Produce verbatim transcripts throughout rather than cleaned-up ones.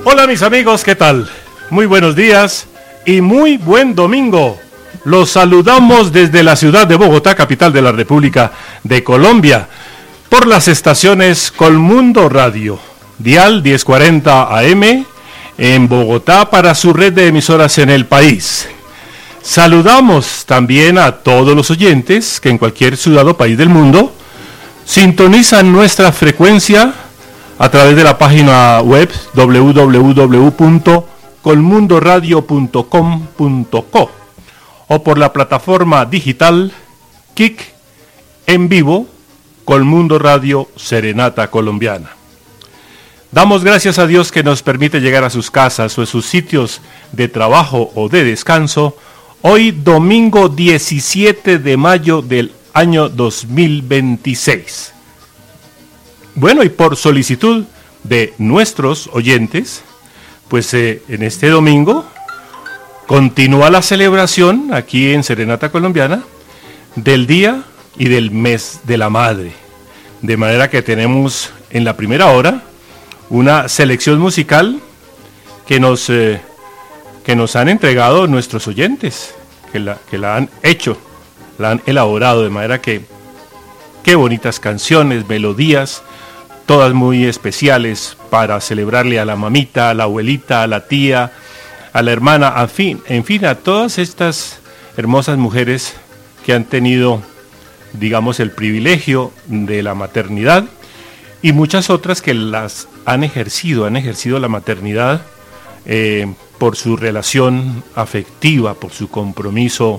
Hola mis amigos, ¿qué tal? Muy buenos días y muy buen domingo. Los saludamos desde la ciudad de Bogotá, capital de la República de Colombia, por las estaciones Colmundo Radio, dial diez cuarenta A M en Bogotá para su red de emisoras en el país. Saludamos también a todos los oyentes que en cualquier ciudad o país del mundo sintonizan nuestra frecuencia a través de la página web doble u doble u doble u punto colmundoradio punto com punto co o por la plataforma digital Kik en vivo Colmundo Radio Serenata Colombiana. Damos gracias a Dios que nos permite llegar a sus casas o a sus sitios de trabajo o de descanso hoy domingo diecisiete de mayo del año dos mil veintiséis. Bueno, y por solicitud de nuestros oyentes, pues eh, en este domingo continúa la celebración aquí en Serenata Colombiana del Día y del Mes de la Madre. De manera que tenemos en la primera hora una selección musical que nos, eh, que nos han entregado nuestros oyentes, que la, que la han hecho, la han elaborado, de manera que qué bonitas canciones, melodías, todas muy especiales para celebrarle a la mamita, a la abuelita, a la tía, a la hermana, en fin, en fin, a todas estas hermosas mujeres que han tenido, digamos, el privilegio de la maternidad y muchas otras que las han ejercido, han ejercido la maternidad eh, por su relación afectiva, por su compromiso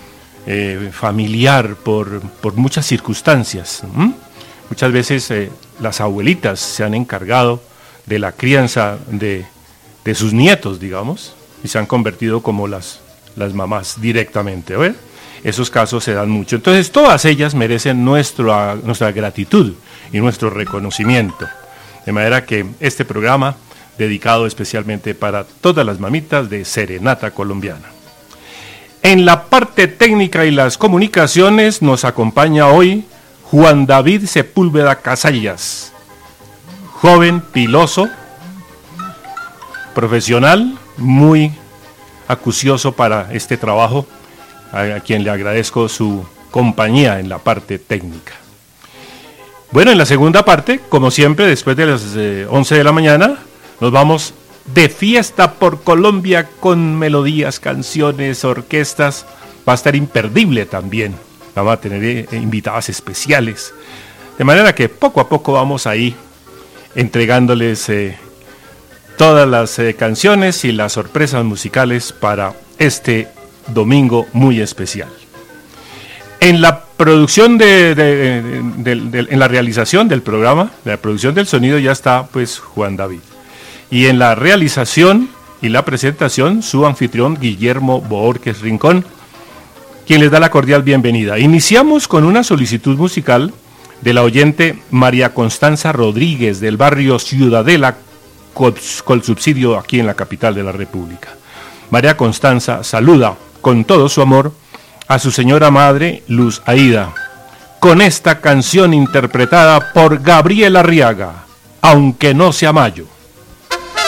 eh, familiar, por, por muchas circunstancias. ¿Mm? Muchas veces eh, las abuelitas se han encargado de la crianza de, de sus nietos, digamos, y se han convertido como las, las mamás directamente. ¿Ver? Esos casos se dan mucho. Entonces, todas ellas merecen nuestra, nuestra gratitud y nuestro reconocimiento. De manera que este programa, dedicado especialmente para todas las mamitas de Serenata Colombiana. En la parte técnica y las comunicaciones nos acompaña hoy Juan David Sepúlveda Casallas, joven piloso, profesional, muy acucioso para este trabajo, a quien le agradezco su compañía en la parte técnica. Bueno, en la segunda parte, como siempre, después de las eh, once de la mañana, nos vamos de fiesta por Colombia con melodías, canciones, orquestas. Va a estar imperdible también. Vamos a tener eh, invitadas especiales. De manera que poco a poco vamos ahí entregándoles eh, todas las eh, canciones y las sorpresas musicales para este domingo muy especial. En la producción de, de, de, de, de, de en la realización del programa, la producción del sonido ya está pues Juan David. Y en la realización y la presentación su anfitrión Guillermo Boórquez Rincón, quien les da la cordial bienvenida. Iniciamos con una solicitud musical de la oyente María Constanza Rodríguez del barrio Ciudadela Colsubsidio aquí en la capital de la República. María Constanza saluda con todo su amor a su señora madre Luz Aida con esta canción interpretada por Gabriel Arriaga, Aunque no sea mayo.